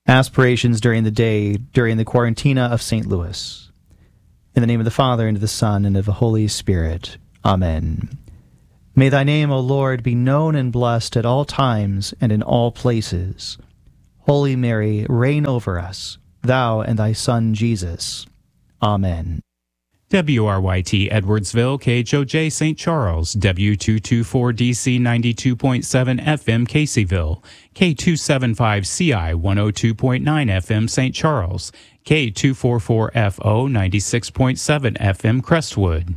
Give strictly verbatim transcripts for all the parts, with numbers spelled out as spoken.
Aspirations during the day, during the Quarantina of Saint Louis. In the name of the Father, and of the Son, and of the Holy Spirit. Amen. May thy name, O Lord, be known and blessed at all times and in all places. Holy Mary, reign over us, thou and thy Son Jesus. Amen. W R Y T Edwardsville, K H O J Saint Charles, W two twenty-four D C ninety-two point seven F M Caseyville, K two seventy-five C I one oh two point nine F M Saint Charles, K two forty-four F O ninety-six point seven F M Crestwood.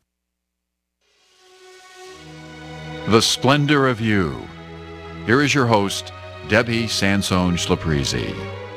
The Splendor of You. Here is your host, Debbie Sansone Schlaprizi.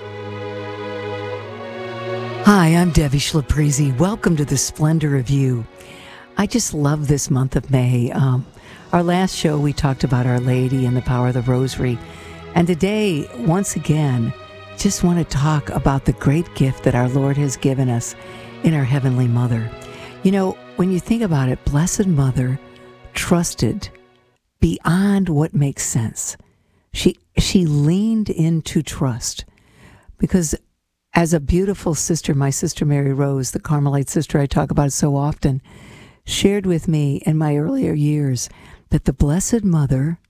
Hi, I'm Debbie Schlaprizi. Welcome to The Splendor of You. I just love this month of May. Um, our last show, we talked about Our Lady and the power of the Rosary. And today, once again, just want to talk about the great gift that our Lord has given us in our Heavenly Mother. You know, when you think about it, Blessed Mother trusted beyond what makes sense. She she leaned into trust because as a beautiful sister, my sister Mary Rose, the Carmelite sister I talk about so often, shared with me in my earlier years that the Blessed Mother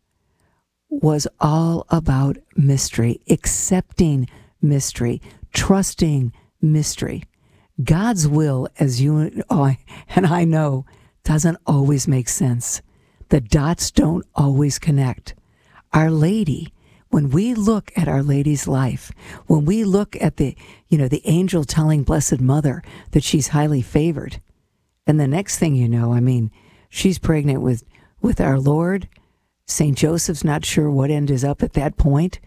was all about mystery, accepting mystery, trusting mystery. God's will, as you and I know, doesn't always make sense. The dots don't always connect. Our Lady, when we look at Our Lady's life, when we look at the, you know, the angel telling Blessed Mother that she's highly favored, and the next thing you know, I mean, she's pregnant with, with our Lord. Saint Joseph's not sure what end is up at that point.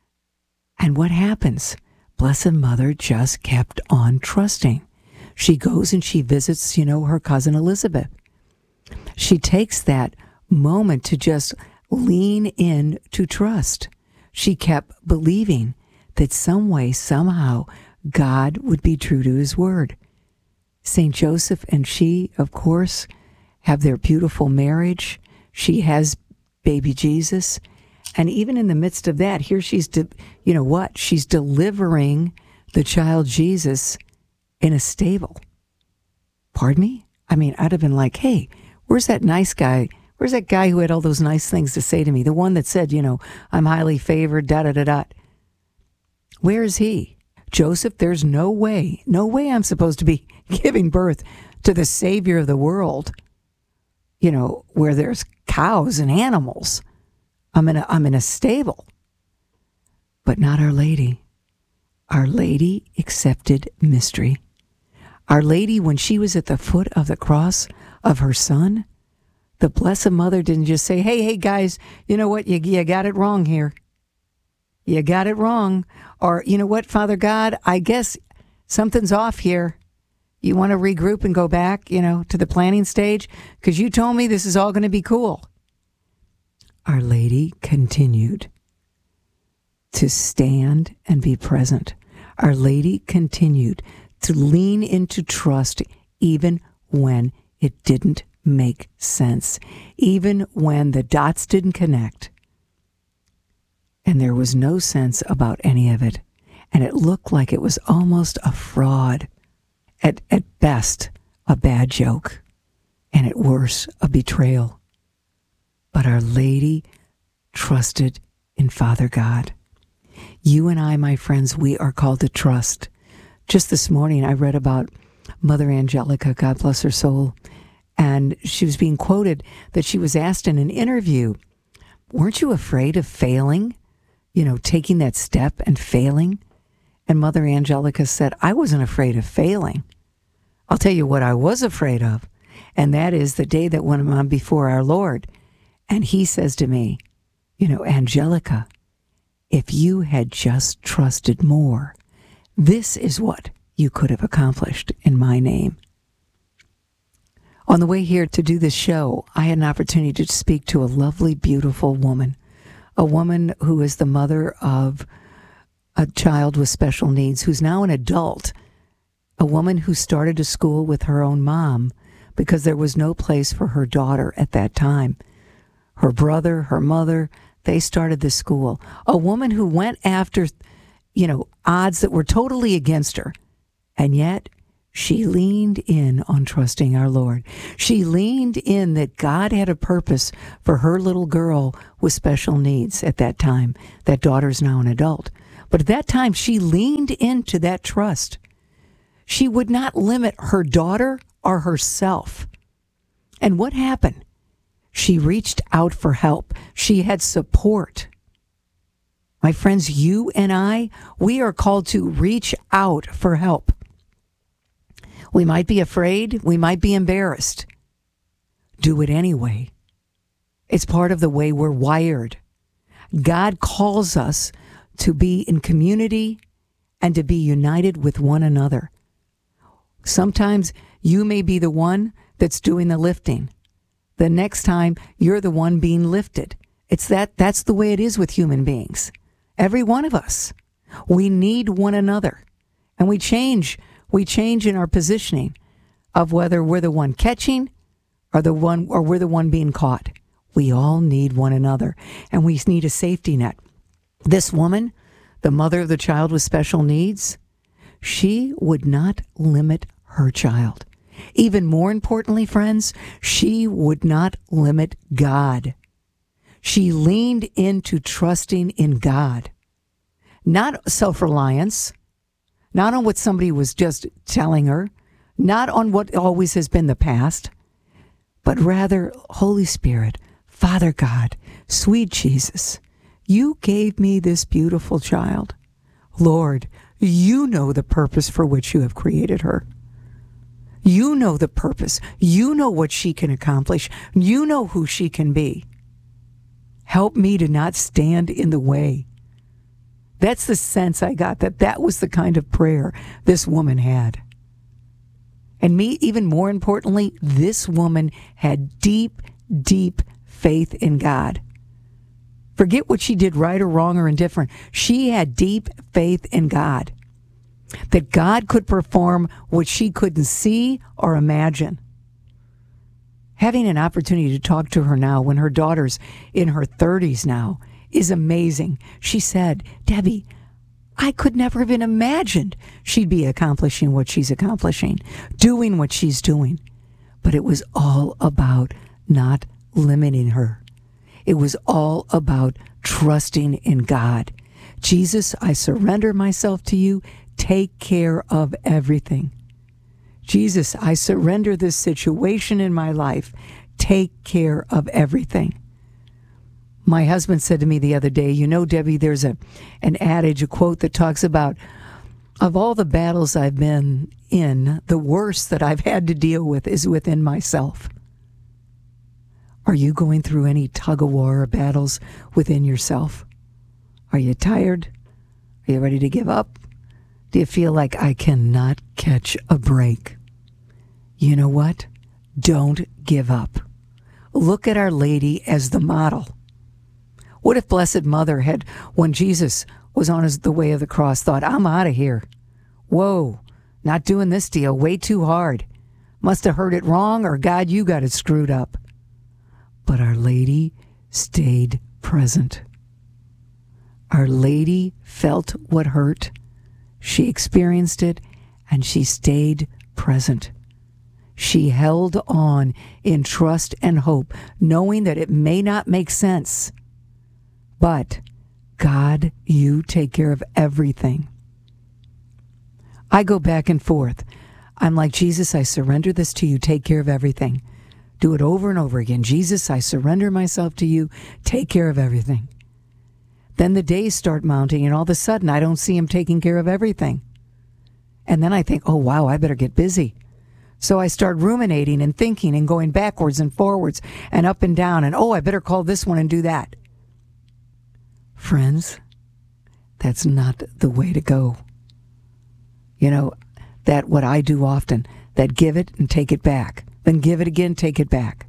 And what happens? Blessed Mother just kept on trusting. She goes and she visits, you know, her cousin Elizabeth. She takes that moment to just lean in to trust. She kept believing that some way, somehow, God would be true to his word. Saint Joseph and she, of course, have their beautiful marriage. She has baby Jesus. And even in the midst of that, here she's, de- you know what? She's delivering the child Jesus in a stable. Pardon me? I mean, I'd have been like, hey, where's that nice guy? Where's that guy who had all those nice things to say to me? The one that said, you know, I'm highly favored, da-da-da-da. Where is he? Joseph, there's no way, no way I'm supposed to be giving birth to the Savior of the world, you know, where there's cows and animals. I'm in a, I'm in a stable. But not Our Lady. Our Lady accepted mystery. Our Lady, when she was at the foot of the cross of her Son, the Blessed Mother didn't just say, hey, hey, guys, you know what? You, you got it wrong here. You got it wrong. Or, you know what, Father God, I guess something's off here. You want to regroup and go back, you know, to the planning stage? Because you told me this is all going to be cool. Our Lady continued to stand and be present. Our Lady continued to lean into trust even when it didn't make sense, even when the dots didn't connect and there was no sense about any of it, and it looked like it was almost a fraud, at, at best a bad joke, and at worst a betrayal. But Our Lady trusted in Father God. You and I, my friends, we are called to trust. Just this morning I read about Mother Angelica, God bless her soul, and she was being quoted that she was asked in an interview, weren't you afraid of failing? You know, taking that step and failing? And Mother Angelica said, I wasn't afraid of failing. I'll tell you what I was afraid of, and that is the day that when I'm before our Lord, and he says to me, you know, Angelica, if you had just trusted more, this is what you could have accomplished in my name. On the way here to do this show, I had an opportunity to speak to a lovely, beautiful woman, a woman who is the mother of a child with special needs, who's now an adult, a woman who started a school with her own mom because there was no place for her daughter at that time. Her brother, her mother, they started the school. A woman who went after, you know, odds that were totally against her. And yet, she leaned in on trusting our Lord. She leaned in that God had a purpose for her little girl with special needs at that time. That daughter's now an adult. But at that time, she leaned into that trust. She would not limit her daughter or herself. And what happened? She reached out for help. She had support. My friends, you and I, we are called to reach out for help. We might be afraid. We might be embarrassed. Do it anyway. It's part of the way we're wired. God calls us to be in community and to be united with one another. Sometimes you may be the one that's doing the lifting. The next time you're the one being lifted. It's that, that's the way it is with human beings. Every one of us. We need one another. And we change, we change in our positioning of whether we're the one catching or the one, or we're the one being caught. We all need one another, and we need a safety net. This woman, the mother of the child with special needs, she would not limit her child. Even more importantly, friends, she would not limit God. She leaned into trusting in God. Not self-reliance, not on what somebody was just telling her, not on what always has been the past, but rather, Holy Spirit, Father God, sweet Jesus, you gave me this beautiful child. Lord, you know the purpose for which you have created her. You know the purpose. You know what she can accomplish. You know who she can be. Help me to not stand in the way. That's the sense I got, that that was the kind of prayer this woman had. And me, even more importantly, this woman had deep, deep faith in God. Forget what she did right or wrong or indifferent. She had deep faith in God. That God could perform what she couldn't see or imagine. Having an opportunity to talk to her now when her daughter's in her thirties now is amazing. She said, Debbie, I could never have imagined she'd be accomplishing what she's accomplishing, doing what she's doing. But it was all about not limiting her. It was all about trusting in God. Jesus, I surrender myself to you. Take care of everything. Jesus, I surrender this situation in my life. Take care of everything. My husband said to me the other day, you know, Debbie, there's a an adage, a quote that talks about, of all the battles I've been in, the worst that I've had to deal with is within myself. Are you going through any tug-of-war or battles within yourself? Are you tired? Are you ready to give up? Do you feel like I cannot catch a break? You know what? Don't give up. Look at Our Lady as the model. What if Blessed Mother had, when Jesus was on his, the way of the cross, thought, I'm out of here. Whoa, not doing this deal, way too hard. Must have heard it wrong, or God, you got it screwed up. But Our Lady stayed present. Our Lady felt what hurt. She experienced it, and she stayed present. She held on in trust and hope, knowing that it may not make sense. But, God, you take care of everything. I go back and forth. I'm like, Jesus, I surrender this to you. Take care of everything. Do it over and over again. Jesus, I surrender myself to you. Take care of everything. Then the days start mounting, and all of a sudden, I don't see him taking care of everything. And then I think, oh, wow, I better get busy. So I start ruminating and thinking and going backwards and forwards and up and down. And, oh, I better call this one and do that. Friends, that's not the way to go. You know, that what I do often, that give it and take it back. Then give it again, take it back.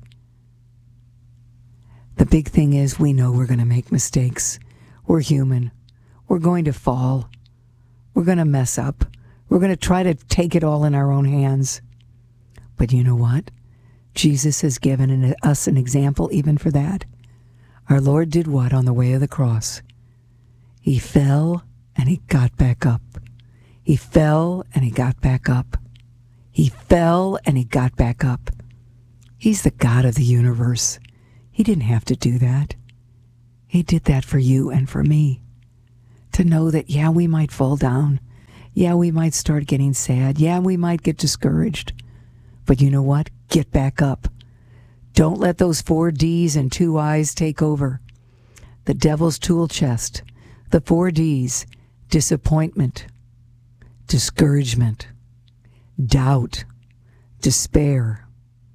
The big thing is we know we're going to make mistakes. We're human. We're going to fall. We're going to mess up. We're going to try to take it all in our own hands. But you know what? Jesus has given an, us an example even for that. Our Lord did what on the way of the cross? He fell and he got back up. He fell and he got back up. He fell and he got back up. He's the God of the universe. He didn't have to do that. He did that for you and for me. To know that, yeah, we might fall down. Yeah, we might start getting sad. Yeah, we might get discouraged. But you know what? Get back up. Don't let those four D's and two I's take over. The devil's tool chest. The four D's. Disappointment. Discouragement. Doubt. Despair.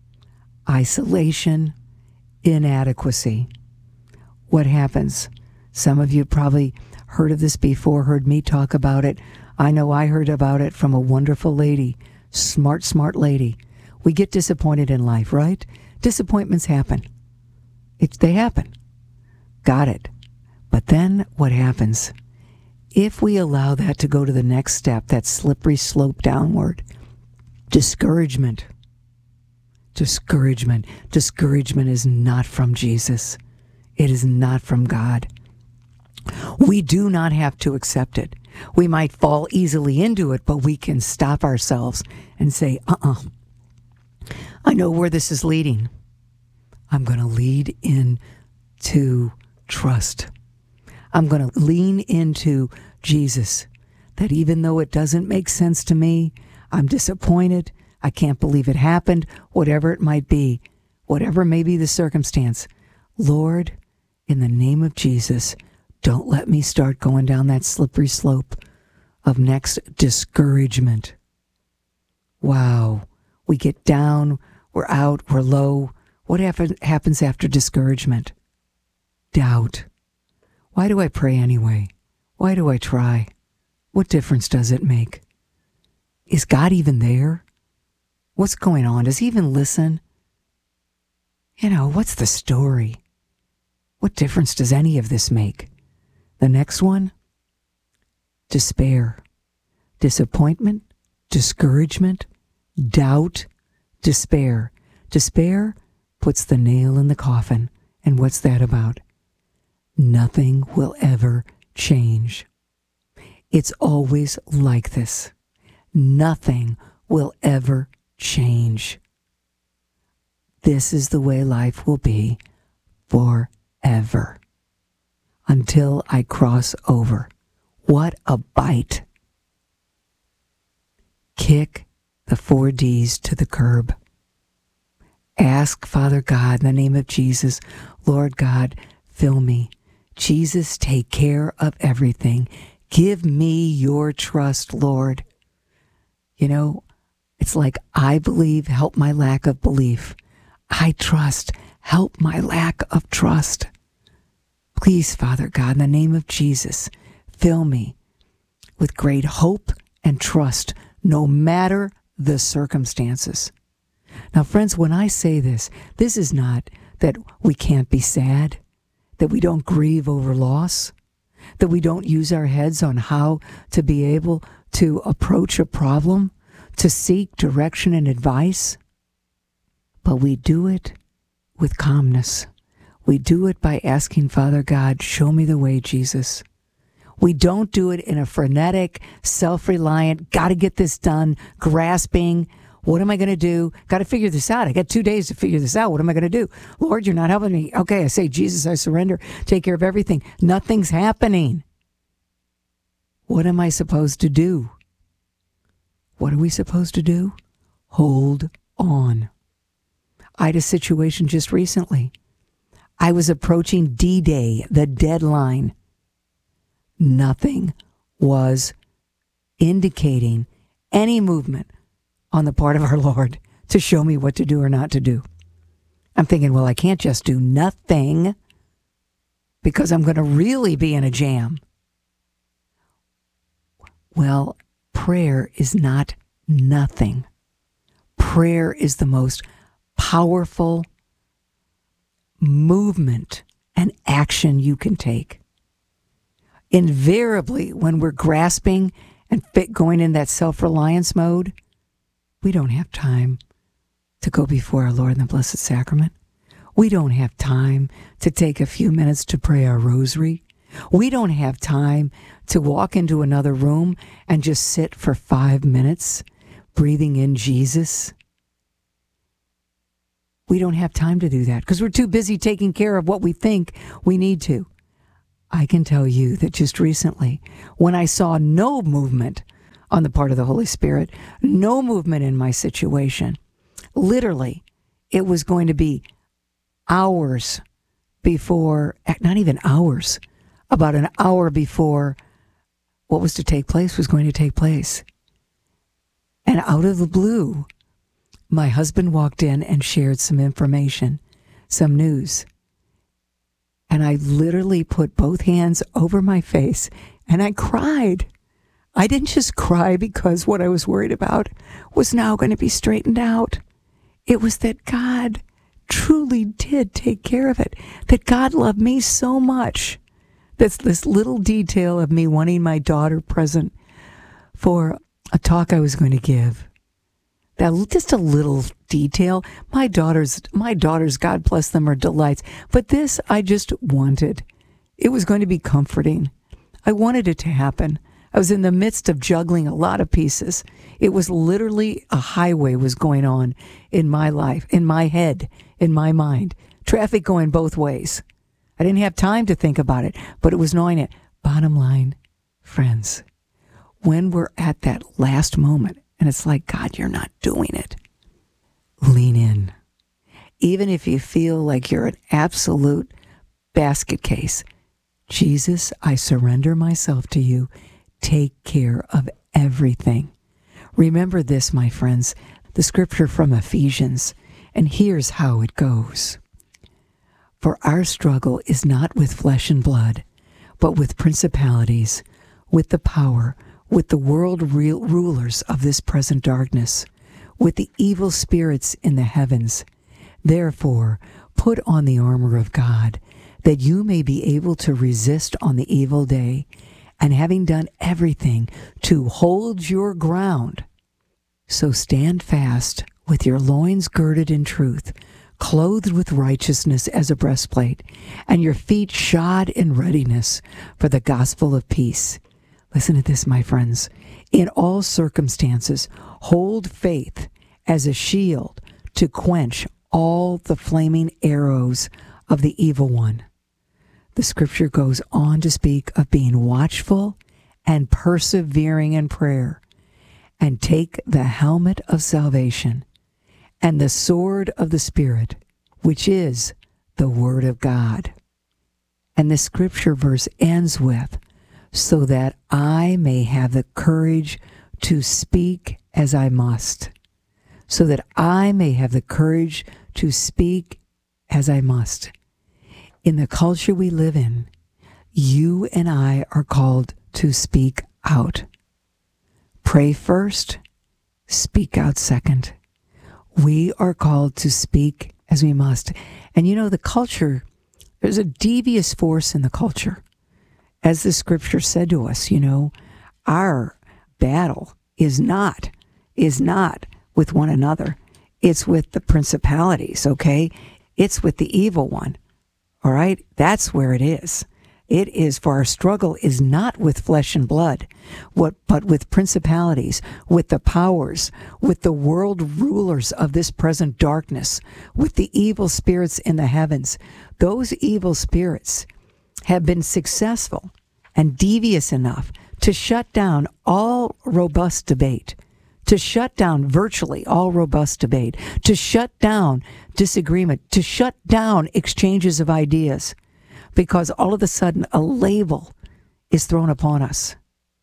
Isolation. Inadequacy. What happens? Some of you probably heard of this before, heard me talk about it. I know I heard about it from a wonderful lady, smart, smart lady. We get disappointed in life, right? Disappointments happen. It, they happen. Got it. But then what happens? If we allow that to go to the next step, that slippery slope downward, discouragement. Discouragement. Discouragement is not from Jesus. It is not from God. We do not have to accept it. We might fall easily into it, but we can stop ourselves and say, uh-uh. I know where this is leading. I'm going to lead into trust. I'm going to lean into Jesus, that even though it doesn't make sense to me, I'm disappointed, I can't believe it happened, whatever it might be, whatever may be the circumstance, Lord, in the name of Jesus, don't let me start going down that slippery slope of next discouragement. Wow. We get down, we're out, we're low. What happen, happens after discouragement? Doubt. Why do I pray anyway? Why do I try? What difference does it make? Is God even there? What's going on? Does he even listen? You know, what's the story? What difference does any of this make? The next one? Despair, disappointment, discouragement, doubt, despair. Despair puts the nail in the coffin. And what's that about? Nothing will ever change. It's always like this. Nothing will ever change. This is the way life will be forever. Until I cross over. What a bite. Kick the four D's to the curb. Ask Father God in the name of Jesus, Lord God, fill me. Jesus, take care of everything. Give me your trust, Lord. You know, it's like, I believe, help my lack of belief. I trust, help my lack of trust. Please, Father God, in the name of Jesus, fill me with great hope and trust, no matter the circumstances. Now, friends, when I say this, this is not that we can't be sad, that we don't grieve over loss, that we don't use our heads on how to be able to approach a problem, to seek direction and advice, but we do it with calmness. We do it by asking Father God, show me the way, Jesus. We don't do it in a frenetic, self-reliant, got to get this done, grasping. What am I going to do? Got to figure this out. I got two days to figure this out. What am I going to do? Lord, you're not helping me. Okay, I say, Jesus, I surrender. Take care of everything. Nothing's happening. What am I supposed to do? What are we supposed to do? Hold on. I had a situation just recently. I was approaching D-Day, the deadline. Nothing was indicating any movement on the part of our Lord to show me what to do or not to do. I'm thinking, well, I can't just do nothing because I'm going to really be in a jam. Well, prayer is not nothing. Prayer is the most powerful movement and action you can take. Invariably, when we're grasping and fit going in that self-reliance mode, we don't have time to go before our Lord in the Blessed Sacrament. We don't have time to take a few minutes to pray our rosary. We don't have time to walk into another room and just sit for five minutes breathing in Jesus. We don't have time to do that because we're too busy taking care of what we think we need to. I can tell you that just recently, when I saw no movement on the part of the Holy Spirit, no movement in my situation, literally, it was going to be hours before, not even hours, about an hour before what was to take place was going to take place. And out of the blue, my husband walked in and shared some information, some news. And I literally put both hands over my face and I cried. I didn't just cry because what I was worried about was now going to be straightened out. It was that God truly did take care of it, that God loved me so much. That's this little detail of me wanting my daughter present for a talk I was going to give. That just a little detail. My daughters, my daughters, God bless them, are delights. But this I just wanted. It was going to be comforting. I wanted it to happen. I was in the midst of juggling a lot of pieces. It was literally a highway was going on in my life, in my head, in my mind. Traffic going both ways. I didn't have time to think about it, but it was knowing it. Bottom line, friends, when we're at that last moment, and it's like, God, you're not doing it, lean in. Even if you feel like you're an absolute basket case, Jesus, I surrender myself to you. Take care of everything. Remember this, my friends, the scripture from Ephesians, and here's how it goes. For our struggle is not with flesh and blood, but with principalities, with the power, with the world real rulers of this present darkness, with the evil spirits in the heavens. Therefore, put on the armor of God, that you may be able to resist on the evil day, and having done everything, to hold your ground. So stand fast with your loins girded in truth, clothed with righteousness as a breastplate, and your feet shod in readiness for the gospel of peace. Listen to this, my friends. In all circumstances, hold faith as a shield to quench all the flaming arrows of the evil one. The scripture goes on to speak of being watchful and persevering in prayer, and take the helmet of salvation and the sword of the Spirit, which is the Word of God. And the scripture verse ends with, so that I may have the courage to speak as I must. So that I may have the courage to speak as I must. In the culture we live in, you and I are called to speak out. Pray first, speak out second. We are called to speak as we must. And you know, the culture, there's a devious force in the culture. As the scripture said to us, you know, our battle is not, is not with one another. It's with the principalities, okay? It's with the evil one, all right? That's where it is. It is, for our struggle is not with flesh and blood, what, but with principalities, with the powers, with the world rulers of this present darkness, with the evil spirits in the heavens. Those evil spirits have been successful and devious enough to shut down all robust debate, to shut down virtually all robust debate, to shut down disagreement, to shut down exchanges of ideas, because all of a sudden a label is thrown upon us.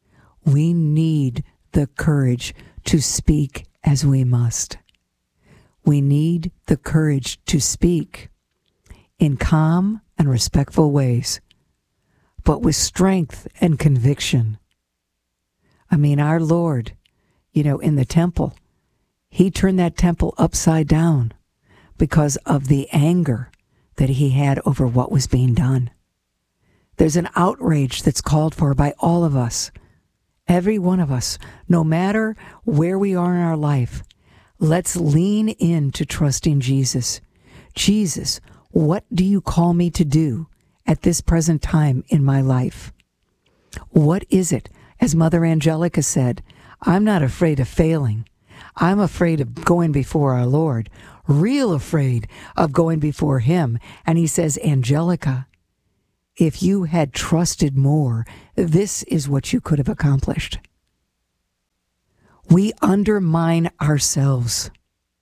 We need the courage to speak as we must. We need the courage to speak in calm and respectful ways, but with strength and conviction. I mean, our Lord, you know, in the temple, he turned that temple upside down because of the anger that he had over what was being done. There's an outrage that's called for by all of us, every one of us, no matter where we are in our life. Let's lean into trusting Jesus. Jesus, what do you call me to do at this present time in my life? What is it? As Mother Angelica said, I'm not afraid of failing. I'm afraid of going before our Lord, real afraid of going before him. And he says, Angelica, if you had trusted more, this is what you could have accomplished. We undermine ourselves.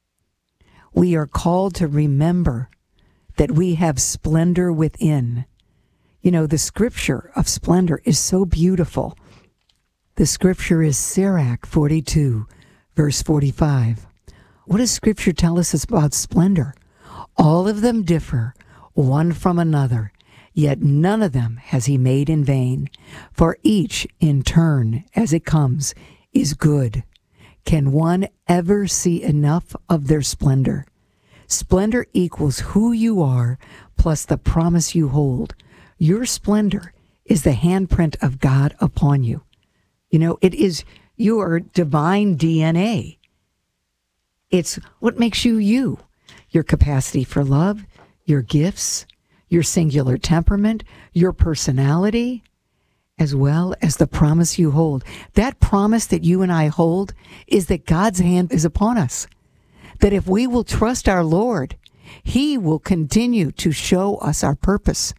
We are called to remember that we have splendor within. You know, the scripture of splendor is so beautiful. The scripture is Sirach forty-two, verse forty-five. What does scripture tell us about splendor? All of them differ one from another, yet none of them has he made in vain. For each in turn, as it comes, is good. Can one ever see enough of their splendor? Splendor equals who you are plus the promise you hold. Your splendor is the handprint of God upon you. You know, it is your divine D N A. It's what makes you you. Your capacity for love, your gifts, your singular temperament, your personality, as well as the promise you hold. That promise that you and I hold is that God's hand is upon us. That if we will trust our Lord, he will continue to show us our purpose.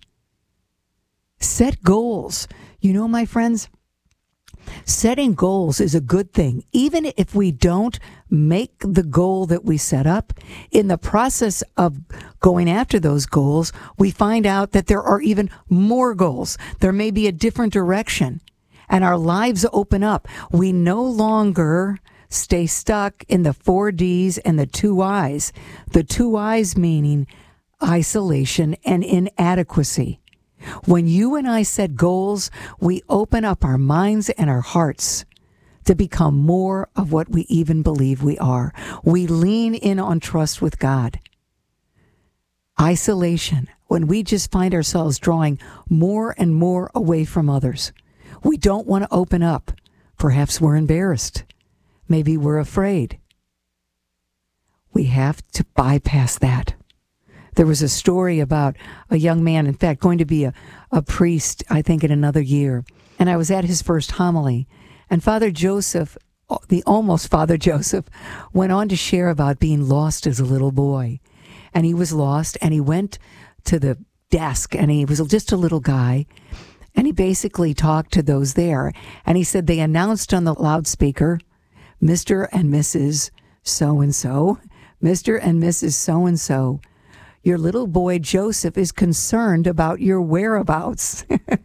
Set goals. You know, my friends, setting goals is a good thing. Even if we don't make the goal that we set up, in the process of going after those goals, we find out that there are even more goals. There may be a different direction, and our lives open up. We no longer stay stuck in the four D's and the two I's. The two I's meaning isolation and inadequacy. When you and I set goals, we open up our minds and our hearts to become more of what we even believe we are. We lean in on trust with God. Isolation, when we just find ourselves drawing more and more away from others. We don't want to open up. Perhaps we're embarrassed. Maybe we're afraid. We have to bypass that. There was a story about a young man, in fact, going to be a, a priest, I think, in another year. And I was at his first homily. And Father Joseph, the almost Father Joseph, went on to share about being lost as a little boy. And he was lost, and he went to the desk, and he was just a little guy. And he basically talked to those there. And he said they announced on the loudspeaker, Mister and Missus So-and-so, Mister and Missus So-and-so, your little boy Joseph is concerned about your whereabouts.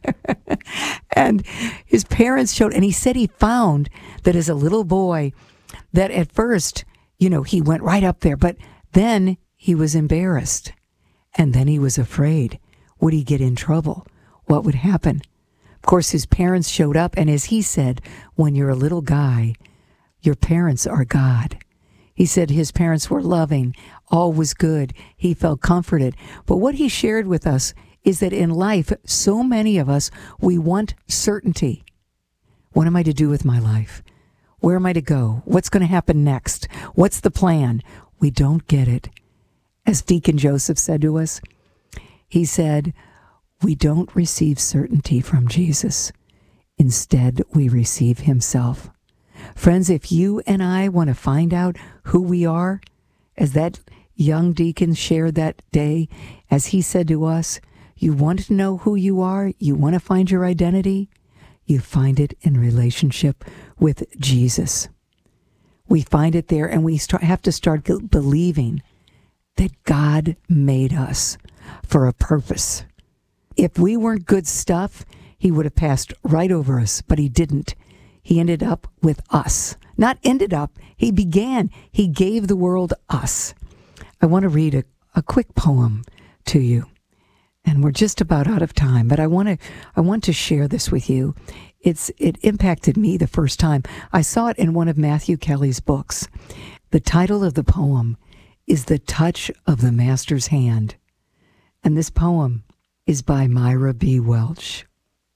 And his parents showed, and he said he found that as a little boy, that at first, you know, he went right up there, but then he was embarrassed. And then he was afraid. Would he get in trouble? What would happen? Of course, his parents showed up, and as he said, when you're a little guy, your parents are God. He said his parents were loving, all was good, he felt comforted. But what he shared with us is that in life, so many of us, we want certainty. What am I to do with my life? Where am I to go? What's going to happen next? What's the plan? We don't get it. As Deacon Joseph said to us, he said, we don't receive certainty from Jesus. Instead, we receive himself. Friends, if you and I want to find out who we are, as that young deacon shared that day, as he said to us, you want to know who you are, you want to find your identity, you find it in relationship with Jesus. We find it there, and we start, have to start believing that God made us for a purpose. If we weren't good stuff, he would have passed right over us, but he didn't. He ended up with us. Not ended up, he began. He gave the world us. I want to read a, a quick poem to you. And we're just about out of time, but I want to I want to share this with you. It's it impacted me the first time. I saw it in one of Matthew Kelly's books. The title of the poem is The Touch of the Master's Hand. And this poem is by Myra B. Welch.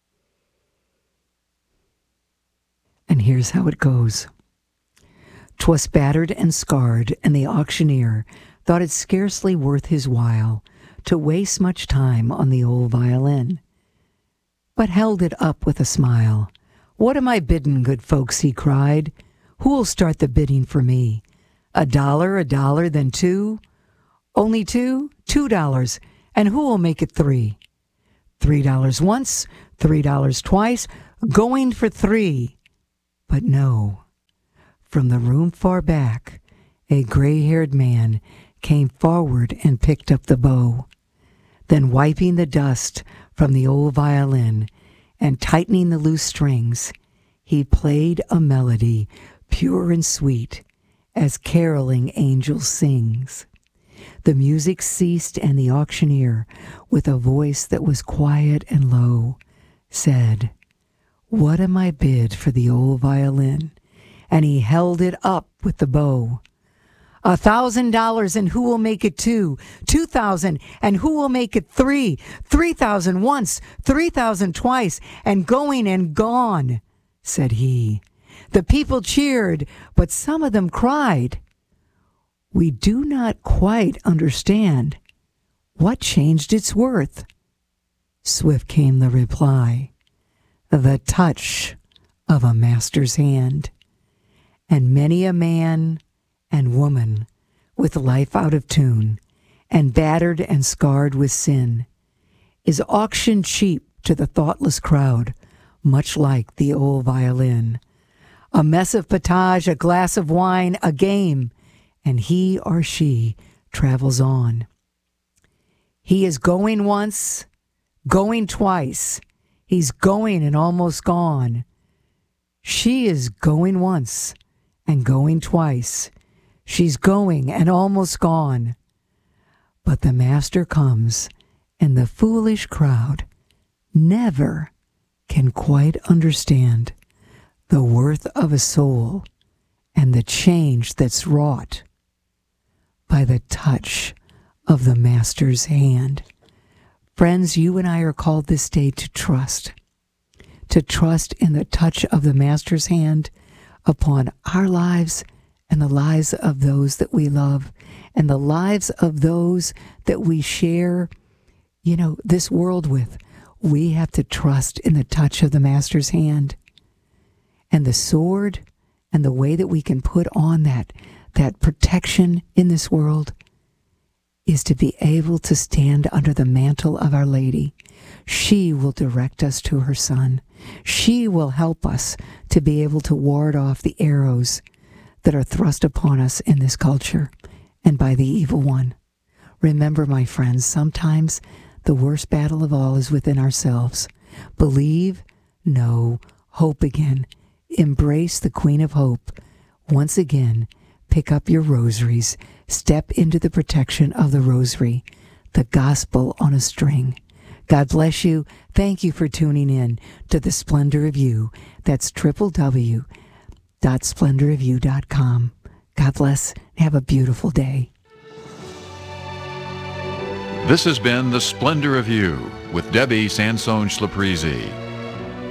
And here's how it goes. 'Twas battered and scarred, and the auctioneer thought it scarcely worth his while to waste much time on the old violin, but held it up with a smile. "What am I biddin', good folks?" he cried. "Who'll start the bidding for me? A dollar, a dollar, then two? Only two? Two dollars. And who'll make it three? Three dollars once, three dollars twice, going for three." But no. From the room far back, a gray-haired man came forward and picked up the bow. Then wiping the dust from the old violin and tightening the loose strings, he played a melody pure and sweet as caroling angel sings. The music ceased, and the auctioneer, with a voice that was quiet and low, said, "What am I bid for the old violin?" And he held it up with the bow. "A thousand dollars, and who will make it two? Two thousand, and who will make it three? Three thousand once, three thousand twice, and going and gone," said he. The people cheered, but some of them cried, "We do not quite understand. What changed its worth?" Swift came the reply, "The touch of a master's hand." And many a man and woman with life out of tune and battered and scarred with sin is auctioned cheap to the thoughtless crowd, much like the old violin. A mess of potage, a glass of wine, a game, and he or she travels on. He is going once, going twice. He's going and almost gone. She is going once and going twice. She's going and almost gone. But the master comes, and the foolish crowd never can quite understand the worth of a soul and the change that's wrought by the touch of the master's hand. Friends, you and I are called this day to trust, to trust in the touch of the master's hand upon our lives and the lives of those that we love and the lives of those that we share, you know, this world with. We have to trust in the touch of the master's hand. And the sword and the way that we can put on that, that protection in this world is to be able to stand under the mantle of Our Lady. She will direct us to her Son. She will help us to be able to ward off the arrows that are thrust upon us in this culture and by the evil one. Remember, my friends, sometimes the worst battle of all is within ourselves. Believe, know, hope again. Embrace the Queen of Hope. Once again, pick up your rosaries. Step into the protection of the rosary, the gospel on a string. God bless you. Thank you for tuning in to The Splendor of You. That's w w w dot splendor of you dot com. God bless. Have a beautiful day. This has been The Splendor of You with Debbie Sansone Schlaprizi.